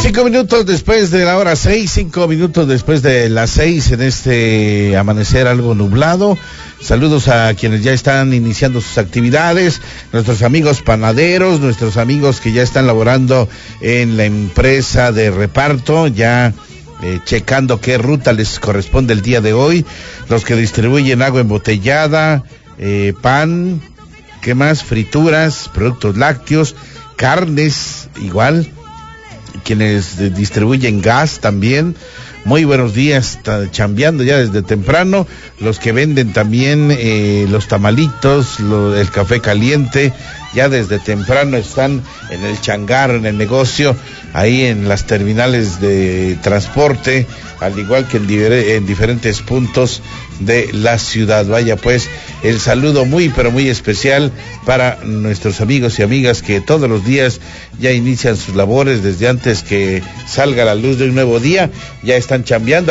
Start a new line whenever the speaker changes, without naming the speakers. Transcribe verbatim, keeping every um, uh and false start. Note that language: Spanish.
Cinco minutos después de la hora seis, cinco minutos después de las seis en este amanecer algo nublado. Saludos a quienes ya están iniciando sus actividades, nuestros amigos panaderos, nuestros amigos que ya están laborando en la empresa de reparto, ya eh, checando qué ruta les corresponde el día de hoy, los que distribuyen agua embotellada, eh, pan, ¿qué más? Frituras, productos lácteos, carnes, igual, quienes eh, distribuyen gas también. Muy buenos días, chambeando ya desde temprano, los que venden también eh, los tamalitos, lo, el café caliente, ya desde temprano están en el changarro, en el negocio, ahí en las terminales de transporte, al igual que en, en diferentes puntos de la ciudad. Vaya pues, el saludo muy pero muy especial para nuestros amigos y amigas que todos los días ya inician sus labores desde antes que salga la luz de un nuevo día, ya están chambeando.